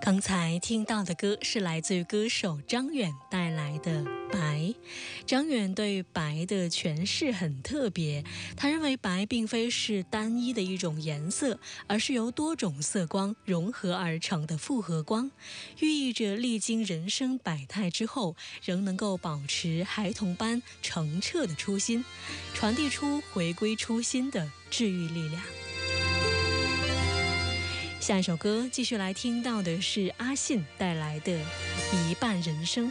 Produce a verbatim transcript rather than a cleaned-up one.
刚才听到的歌是来自于歌手张远带来的《白》。张远对白的诠释很特别，他认为白并非是单一的一种颜色，而是由多种色光融合而成的复合光，寓意着历经人生百态之后，仍能够保持孩童般澄澈的初心，传递出回归初心的治愈力量。下一首歌继续来听到的是阿信带来的《一半人生》。